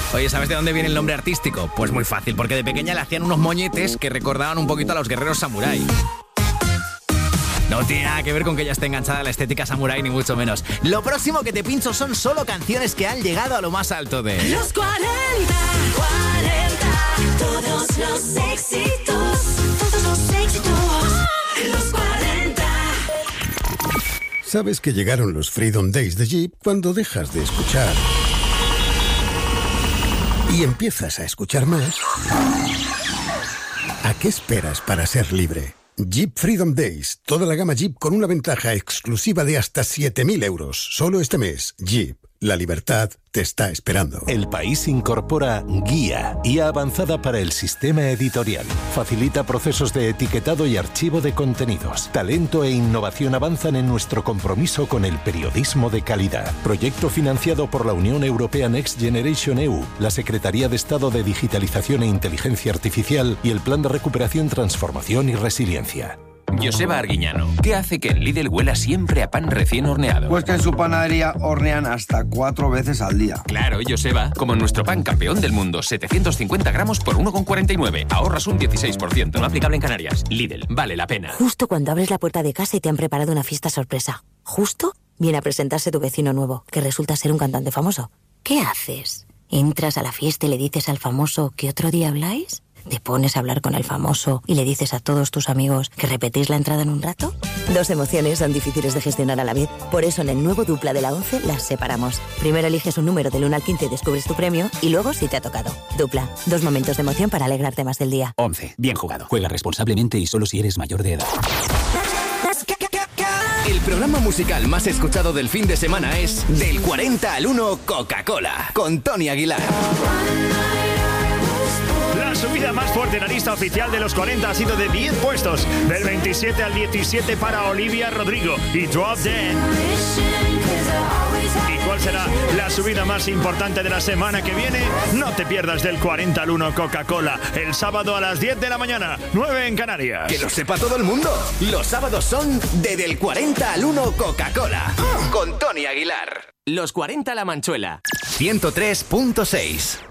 Oye, ¿sabes de dónde viene el nombre artístico? Pues muy fácil, porque de pequeña le hacían unos moñetes que recordaban un poquito a los guerreros samurái. No tiene nada que ver con que ella esté enganchada a la estética samurái, ni mucho menos. Lo próximo que te pincho son solo canciones que han llegado a lo más alto de... Los 40, todos los éxitos, los 40. ¿Sabes que llegaron los Freedom Days de Jeep cuando dejas de escuchar y empiezas a escuchar más? ¿A qué esperas para ser libre? Jeep Freedom Days. Toda la gama Jeep con una ventaja exclusiva de hasta 7.000 euros. Solo este mes. Jeep. La libertad te está esperando. El País incorpora Guía avanzada para el sistema editorial. Facilita procesos de etiquetado y archivo de contenidos. Talento e innovación avanzan en nuestro compromiso con el periodismo de calidad. Proyecto financiado por la Unión Europea Next Generation EU, la Secretaría de Estado de Digitalización e Inteligencia Artificial y el Plan de Recuperación, Transformación y Resiliencia. Joseba Arguiñano, ¿qué hace que en Lidl huela siempre a pan recién horneado? Pues que en su panadería hornean hasta 4 veces al día. Claro, Joseba, como nuestro pan campeón del mundo, 750 gramos por 1,49. Ahorras un 16%. No aplicable en Canarias. Lidl, vale la pena. Justo cuando abres la puerta de casa y te han preparado una fiesta sorpresa. Justo viene a presentarse tu vecino nuevo, que resulta ser un cantante famoso. ¿Qué haces? ¿Entras a la fiesta y le dices al famoso que otro día habláis? ¿Te pones a hablar con el famoso y le dices a todos tus amigos que repetís la entrada en un rato? Dos emociones son difíciles de gestionar a la vez. Por eso en el nuevo Dupla de la 11 las separamos. Primero eliges un número del 1 al 15 y descubres tu premio, y luego si te ha tocado. Dupla. 2 momentos de emoción para alegrarte más del día. 11. Bien jugado. Juega responsablemente y solo si eres mayor de edad. El programa musical más escuchado del fin de semana es Del 40 al 1 Coca-Cola, con Tony Aguilar. La subida más fuerte en la lista oficial de los 40 ha sido de 10 puestos, del 27 al 17 para Olivia Rodrigo y Drop Dead. ¿Y cuál será la subida más importante de la semana que viene? No te pierdas Del 40 al 1 Coca-Cola, el sábado a las 10 de la mañana, 9 en Canarias. Que lo sepa todo el mundo. Los sábados son de Del 40 al 1 Coca-Cola, con Tony Aguilar. Los 40 La Manchuela. 103.6.